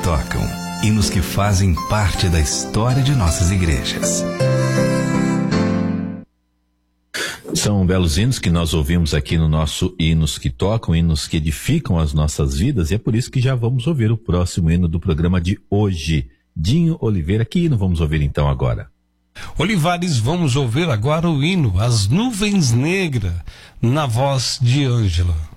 tocam, hinos que fazem parte da história de nossas igrejas. São belos hinos que nós ouvimos aqui no nosso Hinos que Tocam, hinos que edificam as nossas vidas, e é por isso que já vamos ouvir o próximo hino do programa de hoje. Dinho Oliveira, que hino vamos ouvir então agora? Olivares, vamos ouvir agora o hino As Nuvens Negras, na voz de Ângela.